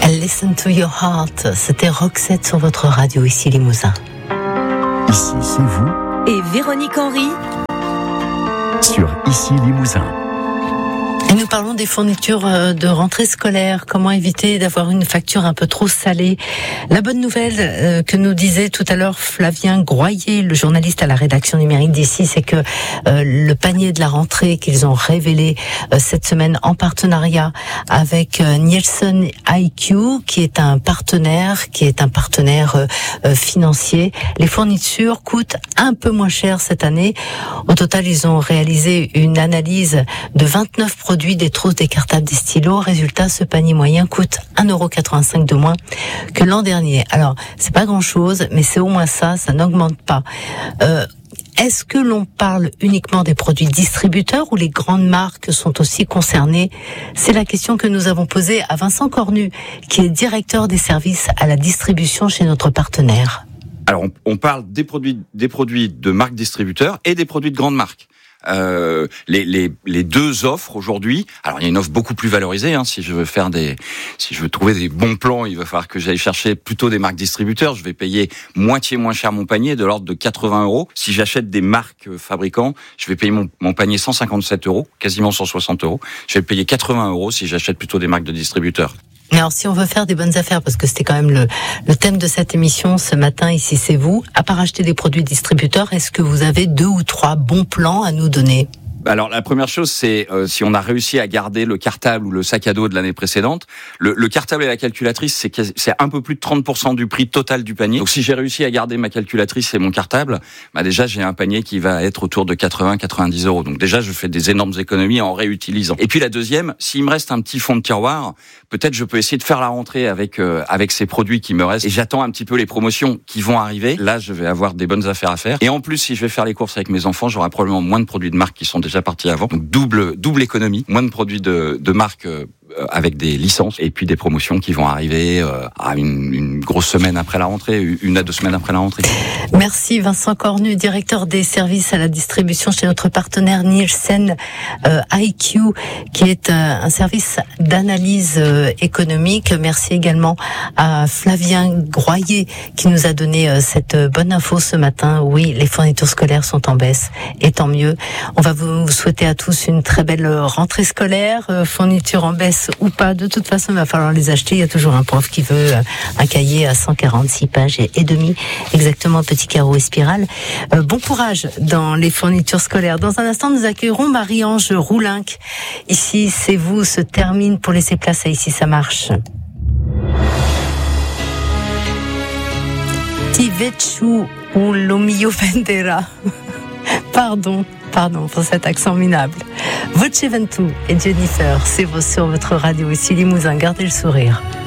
Listen to your heart, c'était Roxette sur votre radio ici Limousin. Ici c'est vous et Véronique Henry sur Ici Limousin. Et nous parlons des fournitures de rentrée scolaire. Comment éviter d'avoir une facture un peu trop salée? La bonne nouvelle que nous disait tout à l'heure Flavien Groyer, le journaliste à la rédaction numérique d'ici, c'est que le panier de la rentrée qu'ils ont révélé cette semaine en partenariat avec Nielsen IQ, qui est un partenaire financier. Les fournitures coûtent un peu moins cher cette année. Au total, ils ont réalisé une analyse de 29 produits, des trousses, des cartables, des stylos. Résultat, ce panier moyen coûte 1,85 € de moins que l'an dernier. Alors, c'est pas grand-chose, mais c'est au moins ça n'augmente pas. Est-ce que l'on parle uniquement des produits distributeurs ou les grandes marques sont aussi concernées? C'est la question que nous avons posée à Vincent Cornu, qui est directeur des services à la distribution chez notre partenaire. Alors, on parle des produits de marques distributeurs et des produits de grandes marques. Les deux offres aujourd'hui. Alors il y a une offre beaucoup plus valorisée. Si je veux trouver des bons plans, il va falloir que j'aille chercher plutôt des marques distributeurs. Je vais payer moitié moins cher mon panier, de l'ordre de 80 €. Si j'achète des marques fabricants, je vais payer mon panier 157 €, quasiment 160 €. Je vais payer 80 € si j'achète plutôt des marques de distributeurs. Alors, si on veut faire des bonnes affaires, parce que c'était quand même le thème de cette émission ce matin, ici c'est vous, à part acheter des produits distributeurs, est-ce que vous avez 2 ou 3 bons plans à nous donner? Alors la première chose, c'est si on a réussi à garder le cartable ou le sac à dos de l'année précédente. Le cartable et la calculatrice, c'est un peu plus de 30% du prix total du panier. Donc si j'ai réussi à garder ma calculatrice et mon cartable, déjà j'ai un panier qui va être autour de 80-90 €. Donc déjà je fais des énormes économies en réutilisant. Et puis la deuxième, s'il me reste un petit fond de tiroir, peut-être je peux essayer de faire la rentrée avec ces produits qui me restent. Et j'attends un petit peu les promotions qui vont arriver. Là, je vais avoir des bonnes affaires à faire. Et en plus, si je vais faire les courses avec mes enfants, j'aurai probablement moins de produits de marque qui sont déjà partis avant. Donc double économie, moins de produits de marque avec des licences et puis des promotions qui vont arriver à une grosse semaine après la rentrée, 1 à 2 semaines après la rentrée. Merci Vincent Cornu, directeur des services à la distribution chez notre partenaire Nielsen IQ, qui est un service d'analyse économique. Merci également à Flavien Groyer qui nous a donné cette bonne info ce matin. Oui, les fournitures scolaires sont en baisse et tant mieux. On va vous souhaiter à tous une très belle rentrée scolaire, fournitures en baisse ou pas, de toute façon il va falloir les acheter. Il y a toujours un prof qui veut un cahier à 146 pages et demi, exactement, petit carreau et spirale. Bon courage dans les fournitures scolaires. Dans un instant, nous accueillerons Marie-Ange Roulinck. Ici c'est vous se termine pour laisser place à Ici ça marche. Ti vecchiu ou lo mio vendera. Pardon pour cet accent minable. Voce Ventoux et Jennifer, c'est sur votre radio ici Limousin. Gardez le sourire.